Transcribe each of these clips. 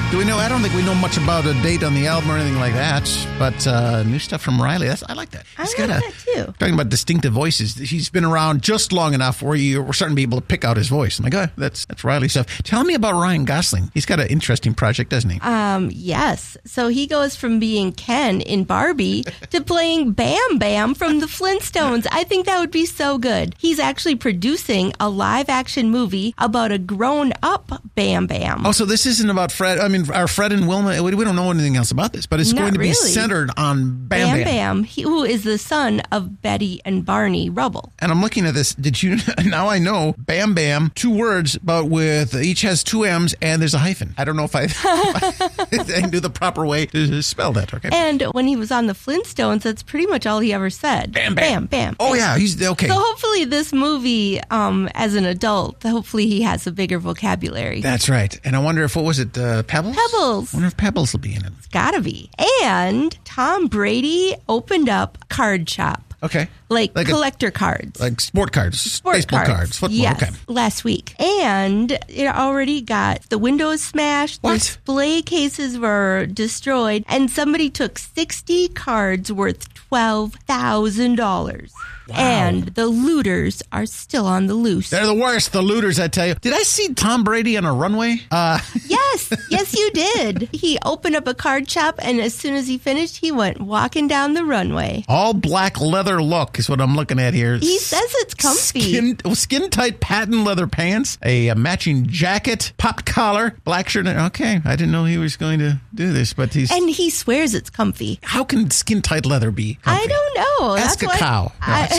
Do we know? I don't think we know much about a date on the album or anything like that. But new stuff from Riley. I like that. I like that too. Talking about distinctive voices. He's been around just long enough where we're starting to be able to pick out his voice. I'm like, oh, that's Riley stuff. Tell me about Ryan Gosling. He's got an interesting project, doesn't he? Yes. So he goes from being Ken in Barbie to playing Bam Bam from the Flintstones. I think that would be so good. He's actually producing a live-action movie about a grown-up Bam Bam. Oh, so this isn't about Fred. I mean, our Fred and Wilma. We don't know anything else about this, but it's going to be centered on Bam Bam. Bam, who is the son of Betty and Barney Rubble. And I'm looking at this. Did you? Now I know Bam Bam. 2 words, but with each has 2 M's and there's a hyphen. I don't know if I knew the proper way to spell that. Okay. And when he was on the Flintstones, that's pretty much all he ever said. Bam Bam. Bam Bam. Oh yeah, he's okay. So hopefully this movie, as an adult, hopefully he has a bigger vocabulary. That's right. And I wonder if, what was it, Pebbles? Pebbles. I wonder if Pebbles will be in it. It's gotta be. And Tom Brady opened up Card Shop. Okay. Like collector cards. Like sport cards. Baseball cards. Football. Yes, okay. last week. And it already got the windows smashed. What? The display cases were destroyed. And somebody took 60 cards worth $12,000. Wow. And the looters are still on the loose. They're the worst, the looters, I tell you. Did I see Tom Brady on a runway? Yes, you did. He opened up a card shop, and as soon as he finished, he went walking down the runway. All black leather look is what I'm looking at here. He says it's comfy. Skin-tight patent leather pants, a matching jacket, popped collar, black shirt. Okay, I didn't know he was going to do this, but he's... And he swears it's comfy. How can skin-tight leather be comfy? I don't know. Ask a cow.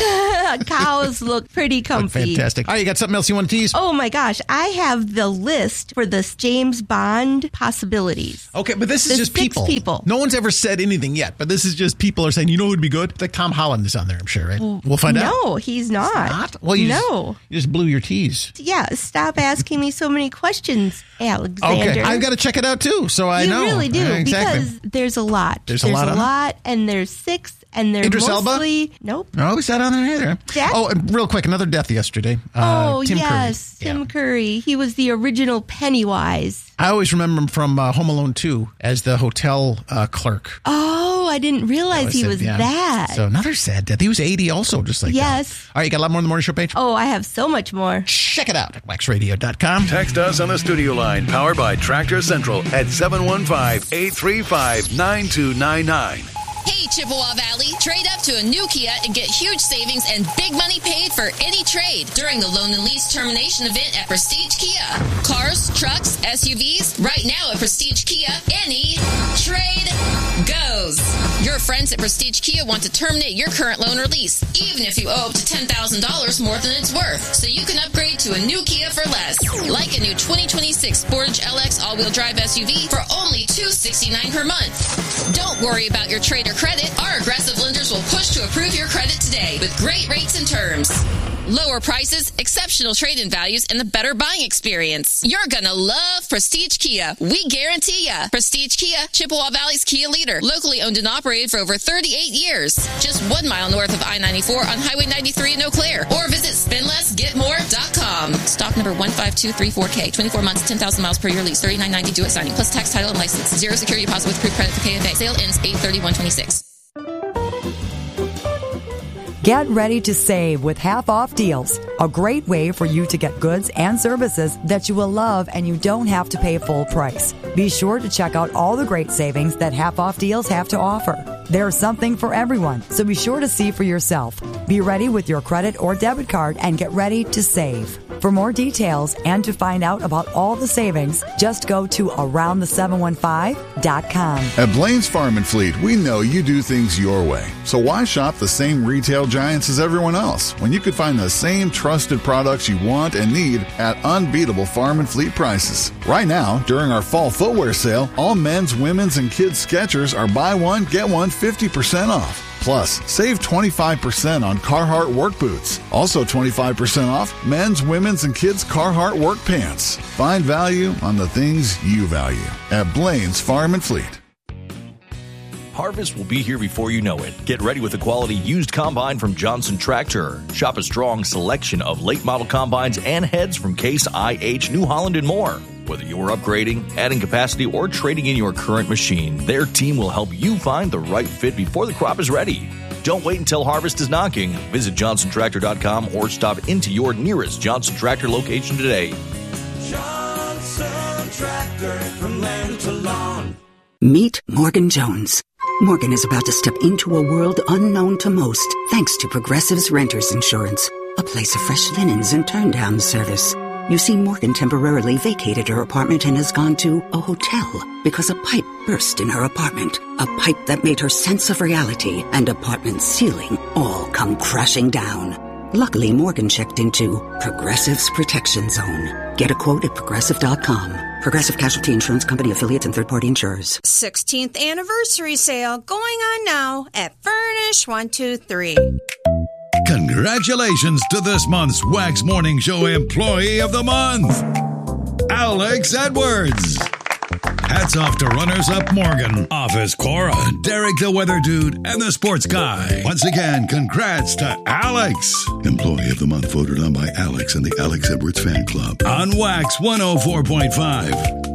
Cows look pretty comfy. Fantastic. All right, you got something else you want to tease? Oh my gosh, I have the list for the James Bond possibilities. Okay, but this is just people. No one's ever said anything yet, but this is just people are saying, you know who'd be good? Like Tom Holland is on there, I'm sure, right? We'll find out. No, he's not. He's not? Well, you just blew your tease. Yeah, stop asking me so many questions, Alexander. Okay, I've got to check it out too, so I know. You really do, exactly. because there's a lot. There's a lot, and there's 6. And they're Idris mostly... Elba? Nope. No, he's not on there either. Oh, and real quick, another death yesterday. Tim Curry. Tim Curry. He was the original Pennywise. I always remember him from Home Alone 2 as the hotel clerk. Oh, I didn't realize he was that. So another sad death. He was 80 also, just like that. All right, you got a lot more on the morning show page? Oh, I have so much more. Check it out at waxradio.com. Text us on the studio line, powered by Tractor Central at 715-835-9299. Hey, Chippewa Valley, trade up to a new Kia and get huge savings and big money paid for any trade during the loan and lease termination event at Prestige Kia. Cars, trucks, SUVs, right now at Prestige Kia, any trade goes. Your friends at Prestige Kia want to terminate your current loan or lease, even if you owe up to $10,000 more than it's worth, so you can upgrade to a new Kia for less. Like a new 2026 Sportage LX all-wheel drive SUV for only $269 per month. Don't worry about your trade or credit. Our aggressive lenders will push to approve your credit today with great rates and terms. Lower prices, exceptional trade-in values, and a better buying experience. You're gonna love Prestige Kia. We guarantee ya. Prestige Kia, Chippewa Valley's Kia leader. Locally owned and operated for over 38 years. Just 1 mile north of I-94 on Highway 93 in Eau Claire. Or visit spendlessgetmore.com. Stock number 15234K. 24 months, 10,000 miles per year lease. $39.90 due at signing. Plus tax, title, and license. 0 security deposit with approved credit for KFA. Sale ends 8/31/26. Get ready to save with half-off deals. A great way for you to get goods and services that you will love and you don't have to pay full price. Be sure to check out all the great savings that half-off deals have to offer. There's something for everyone, so be sure to see for yourself. Be ready with your credit or debit card and get ready to save. For more details and to find out about all the savings, just go to aroundthe715.com. At Blaine's Farm and Fleet, we know you do things your way. So why shop the same retail giants as everyone else when you could find the same trusted products you want and need at unbeatable farm and fleet prices? Right now, during our fall footwear sale, all men's, women's, and kids' Skechers are buy one, get one 50% off. Plus, save 25% on Carhartt work boots. Also 25% off men's, women's, and kids' Carhartt work pants. Find value on the things you value at Blaine's Farm and Fleet. Harvest will be here before you know it. Get ready with a quality used combine from Johnson Tractor. Shop a strong selection of late model combines and heads from Case IH, New Holland, and more. Whether you're upgrading, adding capacity, or trading in your current machine, their team will help you find the right fit before the crop is ready. Don't wait until harvest is knocking. Visit johnsontractor.com or stop into your nearest Johnson Tractor location today. Johnson Tractor, from land to lawn. Meet Morgan Jones. Morgan is about to step into a world unknown to most, thanks to Progressive's Renters Insurance, a place of fresh linens and turn-down service. You see, Morgan temporarily vacated her apartment and has gone to a hotel because a pipe burst in her apartment. A pipe that made her sense of reality and apartment ceiling all come crashing down. Luckily, Morgan checked into Progressive's Protection Zone. Get a quote at Progressive.com. Progressive Casualty Insurance Company affiliates and third-party insurers. 16th anniversary sale going on now at Furnish 123. Congratulations to this month's Wax Morning Show Employee of the Month, Alex Edwards. Hats off to runners-up Morgan, Office Cora, Derek the Weather Dude, and the Sports Guy. Once again, congrats to Alex. Employee of the Month voted on by Alex and the Alex Edwards Fan Club on Wax 104.5.